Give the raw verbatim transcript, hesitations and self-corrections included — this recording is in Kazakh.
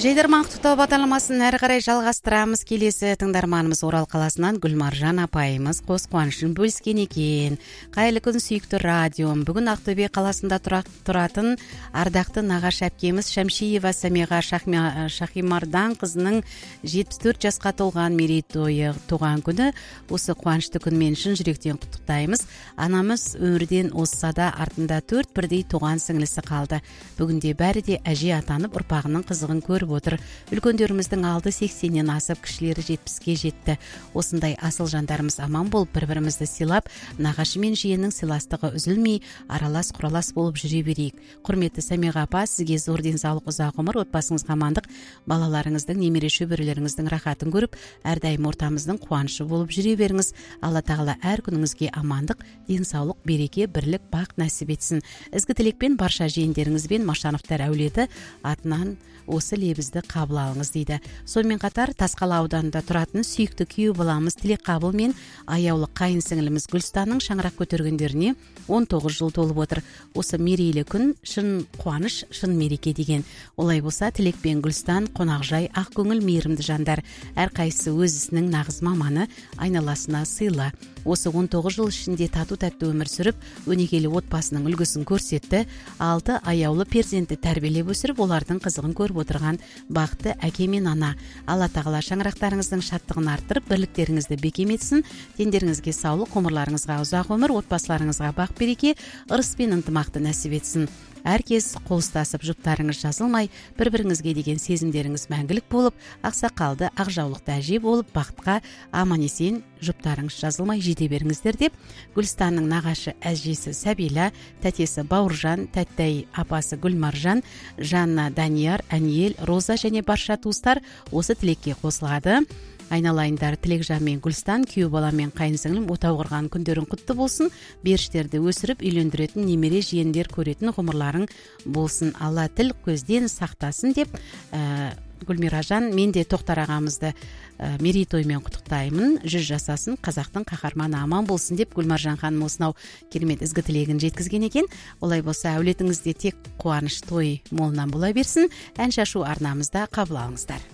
Жайдарман құттықтау бағдарламасын әрі қарай жалғастырамыз. Келесі тыңдарманымыз Орал қаласынан Гүлмаржан апайымыз қос қуанышын бөліскен екен. Қайырлы күн сүйікті радиом. Бүгін Ақтөбе қаласында тұратын ардақты нағашы әпкеміз Шамшиева Самиға Шахимардан қызының жетпіс төрт жасқа толған мерейтойы туған күні. Осы қуанышты күнмен шын жүректен құттықтаймыз. Анамыз өмірден озса да артында төрт бірдей туған сіңлісі қалды. Бүгінде бәрі де әже атанып ұрпағының қызығын көріп отыр. Үлкендеріміздің алды сексеннен асып, кішілері жетпіске жетті. Осындай асыл жандарымыз аман болып, бір-бірімізді сыйлап, нағашы мен жиеннің сыйластығы үзілмей, аралас-құралас болып жүре берейік. Құрметті Самиға апа, сізге зор денсаулық, ұзақ ғұмыр, отбасыңызға амандық, балаларыңыздың, немере шөберелеріңіздің рахатын көріп, әрдайым ортамыздың қуанышы болып жүре беріңіз. Алла тағала әр күніңізге амандық, денсаулық, береке, бірлік, бақ нәсіп етсін. Ізгі тілекпен барша жиендеріңізбен Машановтар әулеті атынан осы лебізді қабыл алыңыз дейді. Сонымен қатар Тасқала ауданында тұратын сүйікті күйеу баламыз Тілекқабыл мен аяулы қайын сіңіліміз Гүлстанның шаңырақ көтергендеріне он тоғыз жыл толып отыр. Осы мерейлі күн шын қуаныш, шын мереке деген. Олай болса Тілек пен Гүлстан қонақжай, ақ көңіл, мейірімді жандар. Әрқайсысы өз ісінің нағыз маманы, айналасына сыйлы. Осы он тоғыз жыл ішінде тату-тәтті өмір сүріп, өнегелі отбасының үлгісін көрсетті. Алты аяулы перзентті тәрбиелеп өсіріп, олардың қызығын көріп отырған бақытты әке мен ана. Алла тағала шаңырақтарыңыздың шаттығын арттырып, бірліктеріңізді бекем етсін. Дендеріңізге саулық, ғұмырларыңызға ұзақ өмір, отбасыларыңызға бақ береке, ырыс пен ынтымақты нәсіп етсін. Әркез қол ұстасып, жұптарыңыз жазылмай, бір-біріңізге деген сезімдеріңіз мәңгілік болып, ақсақалды, ақжаулықты әже болып, бақытқа аман-есен жұптарыңыз жазылмай жете беріңіздер деп, Гүлстанның нағашы әжесі Сәбила, тәтесі Бауыржан, тәттай апасы Гүлмаржан, Жанна, Данияр, Әниел, Роза және барша туыстар осы тілекке қосылады. Айналайындар, Тілекжан мен Гүлстан, күйеу бала мен қайын сіңлім отау құрған күндерің құтты болсын. Беріштерді өсіріп, үйлендіретін немере жиендер көретін ғұмырларың болсын. Алла тіл көзден сақтасын деп, ә, Гүлмиражан, мен де Тоқтар ағамызды ә, мерейтоймен құттықтаймын. Жүз жасасын, қазақтың қаһарманы аман болсын деп Гүлмаржан ханым осынау керемет ізгі тілегін жеткізген екен. Олай болса, әулетіңізде тек қуаныш той молынан бола берсін. Ән шашу арнамызда қабыл алыңыздар.